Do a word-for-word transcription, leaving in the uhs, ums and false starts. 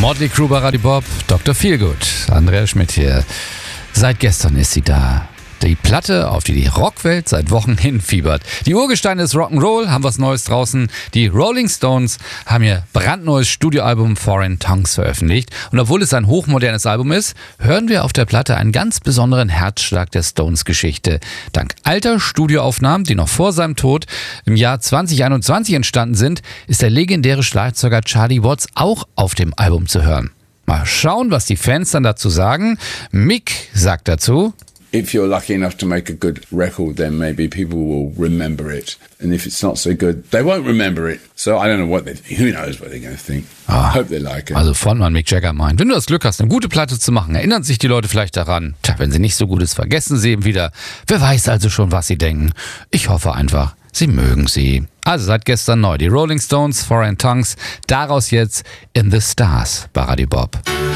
Motley Crue bei Radio Bob, Doktor Feelgood, Andrea Schmidt hier. Seit gestern ist sie da. Die Platte, auf die die Rockwelt seit Wochen hinfiebert. Die Urgesteine des Rock'n'Roll haben was Neues draußen. Die Rolling Stones haben ihr brandneues Studioalbum Foreign Tongues veröffentlicht. Und obwohl es ein hochmodernes Album ist, hören wir auf der Platte einen ganz besonderen Herzschlag der Stones-Geschichte. Dank alter Studioaufnahmen, die noch vor seinem Tod im Jahr zwanzig einundzwanzig entstanden sind, ist der legendäre Schlagzeuger Charlie Watts auch auf dem Album zu hören. Mal schauen, was die Fans dann dazu sagen. Mick sagt dazu: If you're lucky enough to make a good record, then maybe people will remember it. And if it's not so good, they won't remember it. So I don't know what they think. Who knows what they're going to think. Ah, I hope they like it. Also Frontmann Mick Jagger meint, wenn du das Glück hast, eine gute Platte zu machen, erinnern sich die Leute vielleicht daran. Tja, wenn sie nicht so gut ist, vergessen sie eben wieder. Wer weiß also schon, was sie denken. Ich hoffe einfach, sie mögen sie. Also seit gestern neu, die Rolling Stones, Foreign Tongues. Daraus jetzt In the Stars bei Radio Bob.